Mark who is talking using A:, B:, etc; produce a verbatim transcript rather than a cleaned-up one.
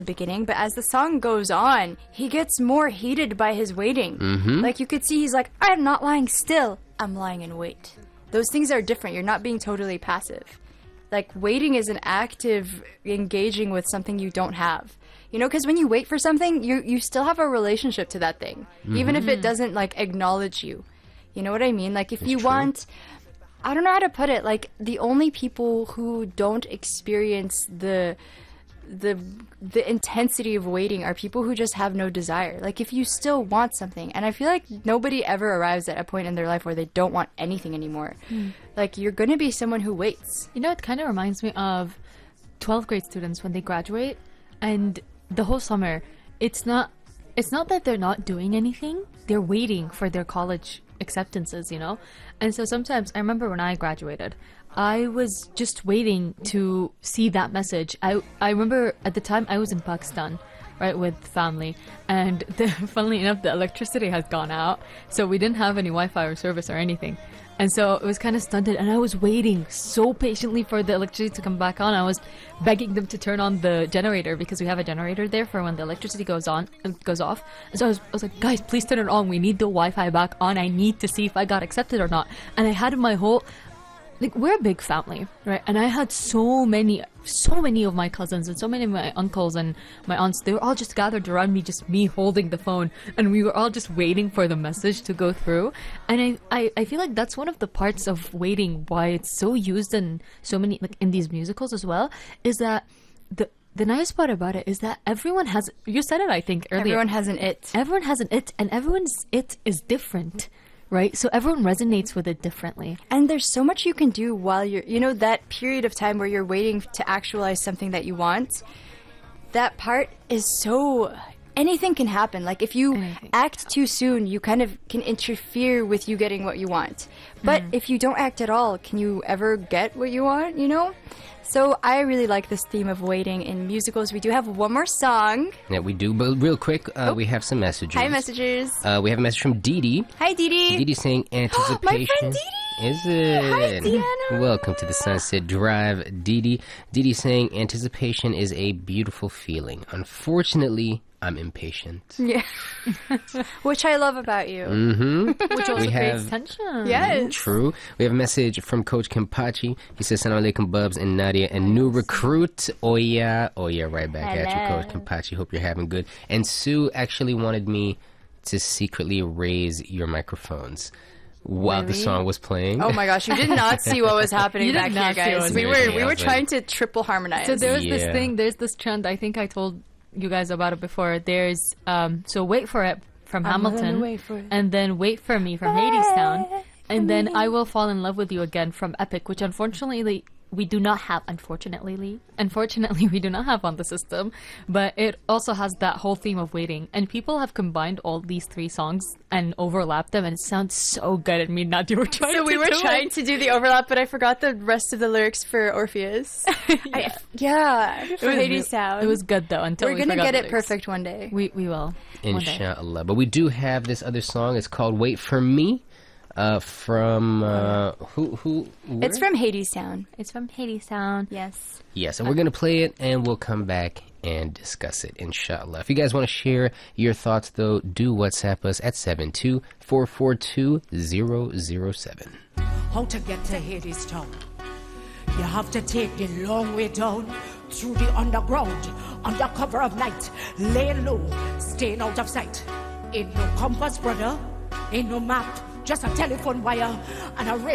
A: beginning, but as the song goes on, he gets more heated by his waiting.
B: Mm-hmm.
A: Like, you could see he's like, I'm not lying still, I'm lying in wait. Those things are different. You're not being totally passive. Like, waiting is an active engaging with something you don't have. You know, because when you wait for something, you you still have a relationship to that thing, mm-hmm. even if it doesn't, like, acknowledge you. You know what I mean? Like, if
B: it's
A: you
B: true.
A: want... I don't know how to put it. Like, the only people who don't experience the... the the intensity of waiting are people who just have no desire. Like, if you still want something, and I feel like nobody ever arrives at a point in their life where they don't want anything anymore. Mm. Like, you're gonna be someone who waits.
C: You know, it kind of reminds me of twelfth grade students when they graduate, and the whole summer, it's not it's not that they're not doing anything, they're waiting for their college acceptances, you know? And so sometimes, I remember when I graduated, I was just waiting to see that message. I I remember at the time I was in Pakistan, right, with family, and the, funnily enough, the electricity has gone out, so we didn't have any Wi-Fi or service or anything. And so it was kind of stunted, and I was waiting so patiently for the electricity to come back on. I was begging them to turn on the generator because we have a generator there for when the electricity goes on and goes off. And so I was, I was like, guys, please turn it on. We need the Wi-Fi back on. I need to see if I got accepted or not. And I had my whole... Like, we're a big family, right? And I had so many, so many of my cousins and so many of my uncles and my aunts. They were all just gathered around me, just me holding the phone. And we were all just waiting for the message to go through. And I, I, I feel like that's one of the parts of waiting, why it's so used in so many, like in these musicals as well, is that the... The nice part about it is that everyone has... You said it, I think, earlier.
A: Everyone has an it.
C: Everyone has an it, and everyone's it is different, right? So everyone resonates with it differently.
A: And there's so much you can do while you're... You know, that period of time where you're waiting to actualize something that you want, that part is so... Anything can happen. Like, if you Anything. act too soon, you kind of can interfere with you getting what you want. But mm. if you don't act at all, can you ever get what you want, you know? So I really like this theme of waiting in musicals. We do have one more song.
B: Yeah, we do. But real quick, uh, oh. we have some messages.
A: Hi, messages.
B: Uh, we have a message from Dee Dee.
A: Hi, Dee Dee.
B: Dee Dee saying anticipation.
A: My friend Dee Dee.
B: Is it?
A: Hi, Deanna.
B: Welcome to the Sunset Drive, Dee Dee. Dee Dee saying anticipation is a beautiful feeling. Unfortunately, I'm impatient.
A: Yeah. Which I love about you.
B: Mm-hmm.
C: Which also
B: we
C: creates
B: have,
C: tension.
A: Yes.
B: True. We have a message from Coach Kimpachi. He says, Assalamu alaikum, Bubs and Nadia, and new recruit. Oh yeah. Oh yeah, right back
A: Hello.
B: at you, Coach Kimpachi. Hope you're having good. And Sue actually wanted me to secretly raise your microphones while
A: really?
B: the song was playing.
A: Oh my gosh, you did not see what was happening
C: You did
A: back
C: not
A: here,
C: see what
A: guys.
C: was
A: We were
B: happening.
A: we
B: I
A: were
B: was
A: trying
B: like-
A: to triple harmonize.
C: So there was
B: Yeah.
C: this thing, there's this trend, I think I told you guys about it before. There's, um, so Wait For It from
A: I'm
C: Hamilton,
A: gonna wait for it.
C: and then Wait For Me from Hadestown, and then I Will Fall in Love With You Again from Epic, which unfortunately we do not have, unfortunately, unfortunately we do not have on the system, but it also has that whole theme of waiting, and people have combined all these three songs and overlapped them, and it sounds so good. I mean, Nadia, we're trying
A: So
C: to
A: we were
C: do
A: trying
C: it.
A: to do the overlap, but I forgot the rest of the lyrics for Orpheus.
C: yeah.
A: I, yeah, for
C: It was-
A: Hades Sound.
C: It was good though until
A: We're
C: we
A: gonna
C: forgot
A: get
C: the
A: it
C: lyrics.
A: perfect one day.
C: We we will. One day.
B: Inshallah. But we do have this other song. It's called Wait For Me. Uh, from uh, who who where?
A: It's from Hades Town.
C: It's from Hadestown.
A: Yes.
B: Yes, and we're gonna play it and we'll come back and discuss it, inshallah. If you guys want to share your thoughts though, do WhatsApp us at seven two four four two zero zero seven.
D: How to get to Hades Town? You have to take the long way down through the underground, under cover of night, lay low, staying out of sight. Ain't no compass, brother, ain't no map, just a telephone wire and a radio.